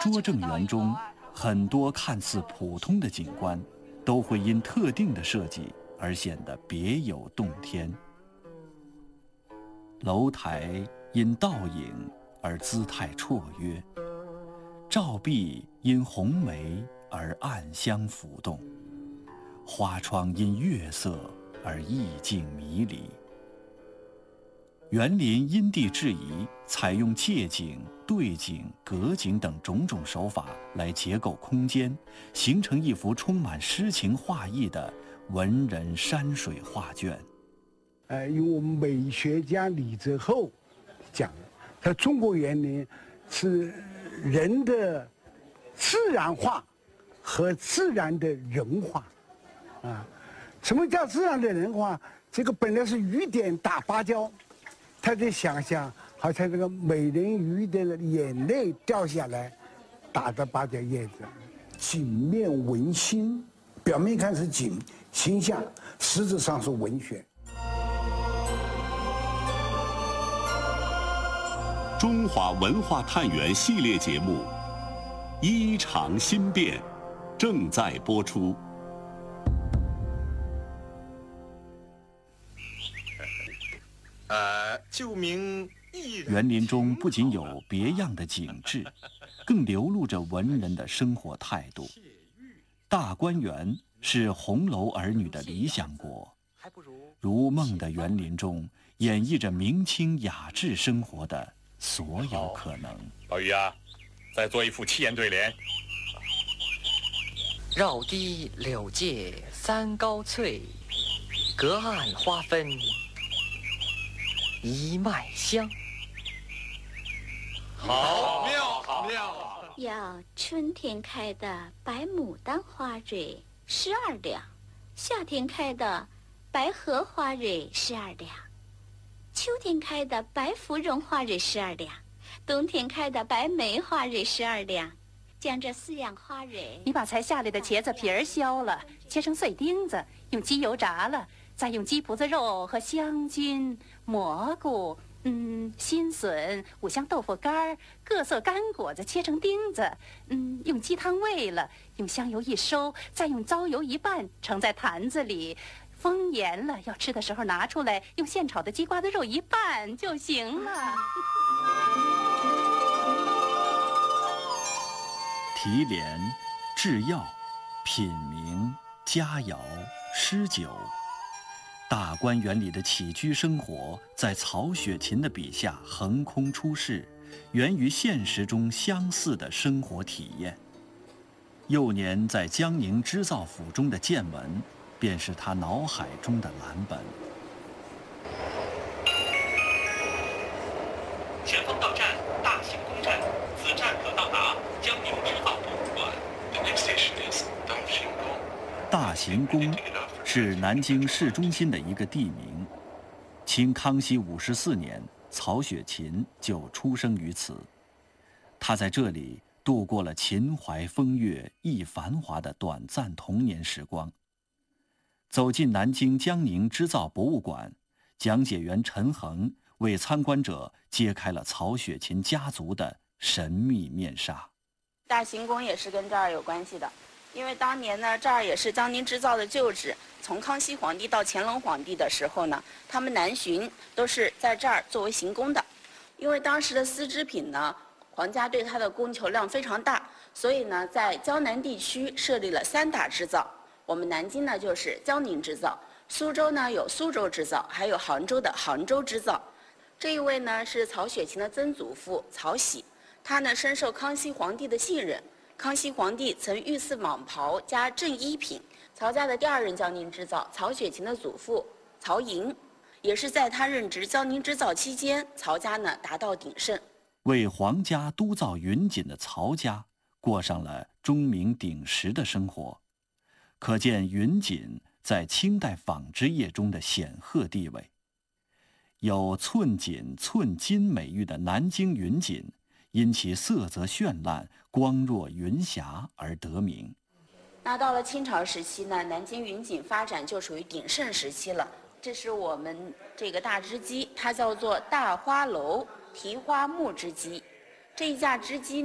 拙政园中，很多看似普通的景观，都会因特定的设计而显得别有洞天。楼台因倒影而姿态绰约，照壁因红梅而暗香浮动，花窗因月色而意境迷离。园林因地制宜，采用借景、对景、隔景等种种手法来结构空间，形成一幅充满诗情画意的文人山水画卷。 用我们美学家李泽厚讲，他中国园林是人的自然化和自然的人化。什么叫自然的人化？这个本来是雨点打芭蕉，他得想象好像这个美人鱼的眼泪掉下来，打的芭蕉叶子。景面文心，表面看是景形象，实质上是文学。 中华文化探源系列节目《衣裳新变》正在播出。 旧名园林中不仅有别样的景致，更流露着文人的生活态度。大观园是红楼儿女的理想国，如梦的园林中演绎着明清雅致生活的所有可能。 宝玉啊，再做一副七言对联。 绕堤柳界三高翠，隔岸花分一脉香。 好妙，好妙！ 要春天开的白牡丹花蕊12两，夏天开的白荷花蕊12两，秋天开的白芙蓉花蕊12两，冬天开的白梅花蕊12两。将这4样花蕊， 你把才下来的茄子皮儿削了，切成碎丁子，用鸡油炸了，再用鸡脯子肉和香菌、蘑菇、新笋、五香豆腐干、各色干果子切成丁子，用鸡汤煨了，用香油一收，再用糟油一拌，盛在坛子里，封严了。要吃的时候拿出来，用现炒的鸡瓜子肉一拌就行了。 提联、制药、品茗、佳肴、诗酒，大观园里的起居生活，在曹雪芹的笔下横空出世，源于现实中相似的生活体验。幼年在江宁织造府中的见闻，便是他脑海中的蓝本。 前方到站大行宫站，此站可到达江宁织造博物馆。The next station is 大行宫。 大行宫是南京市中心的一个地名。清康熙54年，曹雪芹就出生于此。他在这里度过了秦淮风月亦繁华的短暂童年时光。走进南京江宁织造博物馆，讲解员陈恒为参观者揭开了曹雪芹家族的神秘面纱。 大行宫也是跟这儿有关系的，因为当年呢，这儿也是江宁织造的旧址。从康熙皇帝到乾隆皇帝的时候呢，他们南巡都是在这儿作为行宫的。因为当时的丝织品呢，皇家对它的供求量非常大，所以呢，在江南地区设立了3大织造。我们南京呢就是江宁织造，苏州呢有苏州织造，还有杭州的杭州织造。这一位呢是曹雪芹的曾祖父曹玺，他呢深受康熙皇帝的信任。康熙皇帝曾御赐蟒袍加正衣品。曹家的第2任江宁织造曹雪芹的祖父曹寅，也是在他任职江宁织造期间，曹家呢达到鼎盛。 为皇家督造云锦的曹家，过上了钟鸣鼎食的生活，可见云锦在清代纺织业中的显赫地位。有寸锦寸金美誉的南京云锦，因其色泽绚烂、光若云霞而得名。 那到了清朝时期呢，南京云锦发展就属于鼎盛时期了。这是我们这个大织机，它叫做大花楼提花木织机。这一架织机